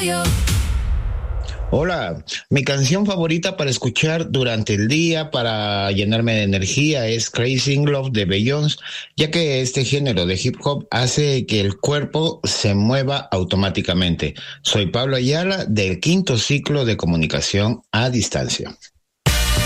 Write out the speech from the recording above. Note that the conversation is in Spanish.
Hola, mi canción favorita para escuchar durante el día para llenarme de energía es Crazy in Love de Beyoncé, ya que este género de hip hop hace que el cuerpo se mueva automáticamente. Soy Pablo Ayala del quinto ciclo de comunicación a distancia.